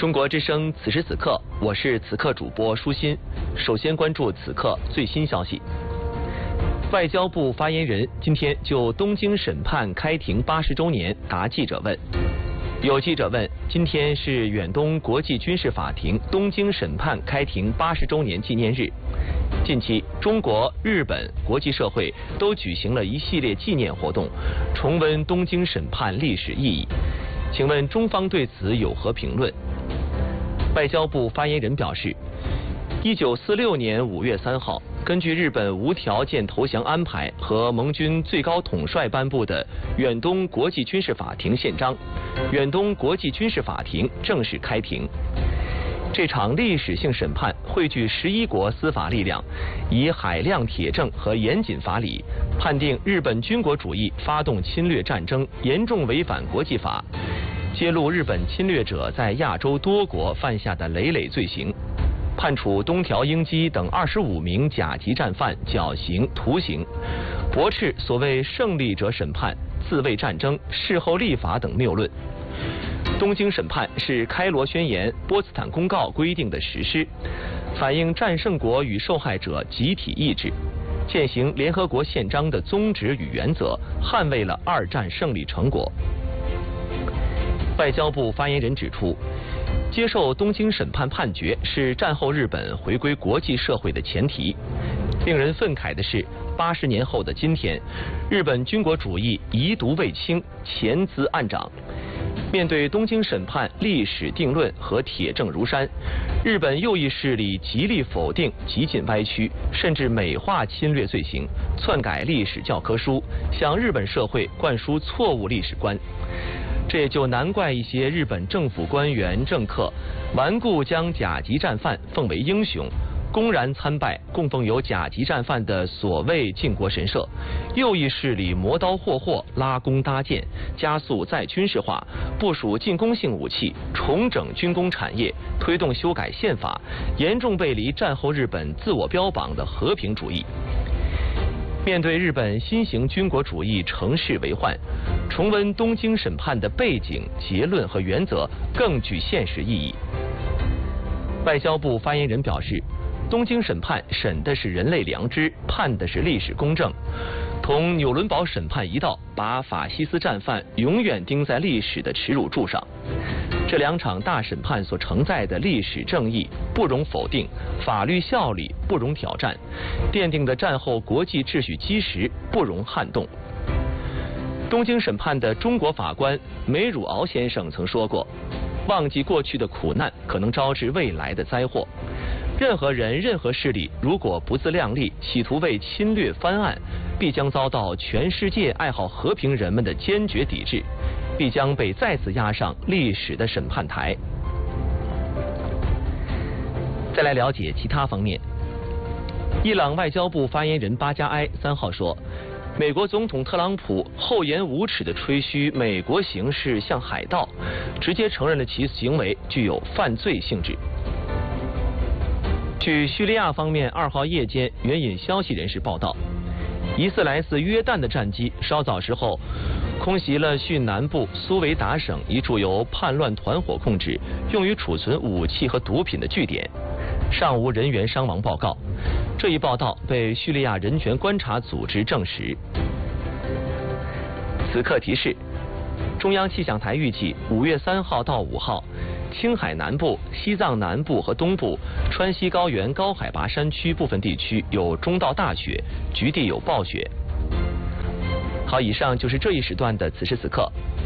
中国之声此时此刻，我是此刻主播舒心。首先关注此刻最新消息。外交部发言人今天就东京审判开庭80周年答记者问。有记者问，今天是远东国际军事法庭东京审判开庭80周年纪念日。近期，中国、日本、国际社会都举行了一系列纪念活动，重温东京审判历史意义。请问中方对此有何评论？外交部发言人表示，1946年5月3号，根据日本无条件投降安排和盟军最高统帅颁布的远东国际军事法庭宪章，远东国际军事法庭正式开庭。这场历史性审判汇聚11国司法力量，以海量铁证和严谨法理，判定日本军国主义发动侵略战争，严重违反国际法，揭露日本侵略者在亚洲多国犯下的累累罪行，判处东条英机等25名甲级战犯绞刑、徒刑，驳斥所谓胜利者审判、自卫战争、事后立法等谬论。东京审判是开罗宣言、波茨坦公告规定的实施，反映战胜国与受害者集体意志，践行联合国宪章的宗旨与原则，捍卫了2战胜利成果。外交部发言人指出，接受东京审判判决是战后日本回归国际社会的前提。令人愤慨的是，80年后的今天，日本军国主义遗毒未清，潜滋暗长。面对东京审判历史定论和铁证如山，日本右翼势力极力否定、极尽歪曲，甚至美化侵略罪行，篡改历史教科书，向日本社会灌输错误历史观。这也就难怪一些日本政府官员政客顽固将甲级战犯奉为英雄，公然参拜供奉有甲级战犯的所谓靖国神社，右翼势力磨刀霍霍，拉弓搭箭，加速再军事化，部署进攻性武器，重整军工产业，推动修改宪法，严重背离战后日本自我标榜的和平主义。面对日本新型军国主义乘势为患，重温东京审判的背景、结论和原则更具现实意义。外交部发言人表示，东京审判审的是人类良知，判的是历史公正，同纽伦堡审判一道，把法西斯战犯永远钉在历史的耻辱柱上。这2场大审判所承载的历史正义不容否定，法律效力不容挑战，奠定的战后国际秩序基石不容撼动。东京审判的中国法官梅汝敖先生曾说过，忘记过去的苦难可能招致未来的灾祸。任何人、任何势力如果不自量力，企图为侵略翻案，必将遭到全世界爱好和平人们的坚决抵制，必将被再次押上历史的审判台。再来了解其他方面。伊朗外交部发言人巴加埃3号说，美国总统特朗普厚颜无耻地吹嘘美国形势像海盗，直接承认了其行为具有犯罪性质。据叙利亚方面2号夜间援引消息人士报道，疑似来自约旦的战机稍早时候空袭了叙南部苏维达省一处由叛乱团伙控制、用于储存武器和毒品的据点，尚无人员伤亡报告。这一报道被叙利亚人权观察组织证实。此刻提示，中央气象台预计5月3号到5号，青海南部、西藏南部和东部、川西高原高海拔山区部分地区有中到大雪，局地有暴雪。好，以上就是这一时段的此时此刻，